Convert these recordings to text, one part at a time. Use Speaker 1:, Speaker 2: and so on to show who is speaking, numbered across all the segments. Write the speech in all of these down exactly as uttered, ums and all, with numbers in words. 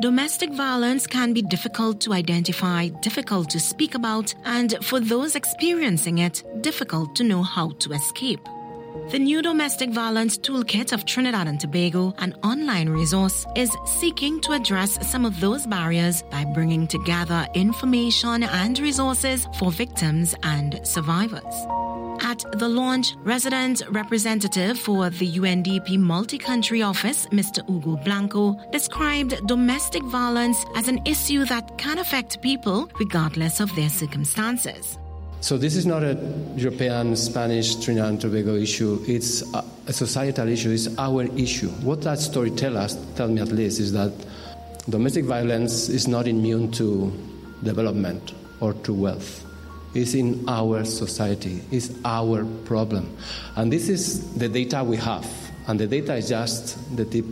Speaker 1: Domestic violence can be difficult to identify, difficult to speak about, and for those experiencing it, difficult to know how to escape. The new Domestic Violence Toolkit of Trinidad and Tobago, an online resource, is seeking to address some of those barriers by bringing together information and resources for victims and survivors. At the launch, resident representative for the U N D P Multi-Country Office, Mister Hugo Blanco, described domestic violence as an issue that can affect people regardless of their circumstances.
Speaker 2: So this is not a European, Spanish, Trinidad and Tobago issue. It's a, a societal issue. It's our issue. What that story tells us, tell me at least, is that domestic violence is not immune to development or to wealth. It's in our society. It's our problem. And this is the data we have. And the data is just the tip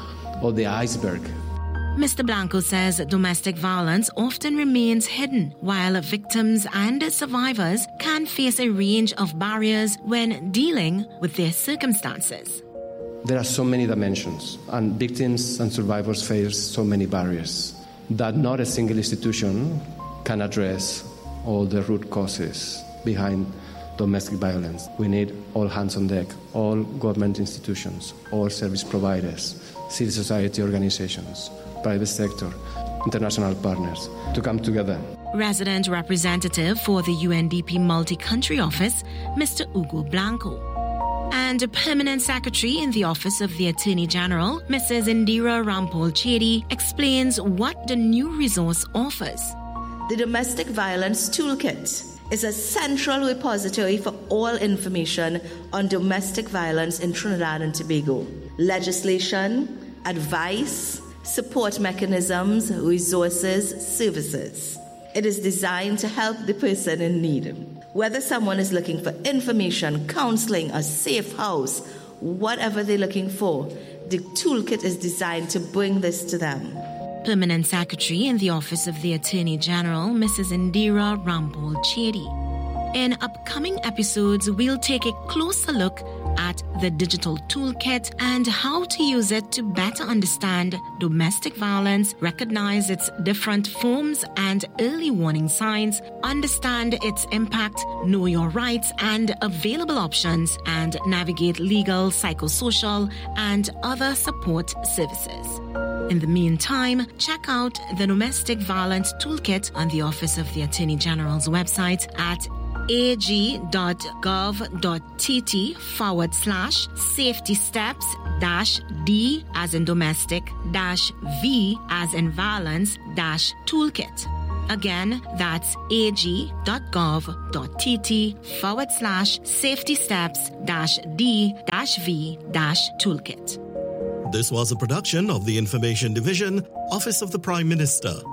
Speaker 2: of the iceberg.
Speaker 1: Mister Blanco says domestic violence often remains hidden, while victims and survivors can face a range of barriers when dealing with their circumstances.
Speaker 2: There are so many dimensions, and victims and survivors face so many barriers that not a single institution can address all the root causes behind domestic violence. We need all hands on deck, all government institutions, all service providers, civil society organizations, private sector, international partners to come together.
Speaker 1: Resident representative for the U N D P Multi-Country Office, Mister Hugo Blanco. And Permanent Secretary in the Office of the Attorney General, Missus Indira Rampol Chedi, explains what the new resource offers.
Speaker 3: The Domestic Violence Toolkit is a central repository for all information on domestic violence in Trinidad and Tobago. Legislation, advice, support mechanisms, resources, services. It is designed to help the person in need. Whether someone is looking for information, counseling, a safe house, whatever they're looking for, the toolkit is designed to bring this to them.
Speaker 1: Permanent Secretary in the Office of the Attorney General, Missus Indira Rampol Chedi. In upcoming episodes, we'll take a closer look at the digital toolkit and how to use it to better understand domestic violence, recognize its different forms and early warning signs, understand its impact, know your rights and available options, and navigate legal, psychosocial, and other support services. In the meantime, check out the Domestic Violence Toolkit on the Office of the Attorney General's website at ag.gov.tt forward slash safety steps dash D as in domestic dash V as in violence dash toolkit. Again, that's ag.gov.tt forward slash safety steps dash D dash V dash toolkit.
Speaker 4: This was a production of the Information Division, Office of the Prime Minister.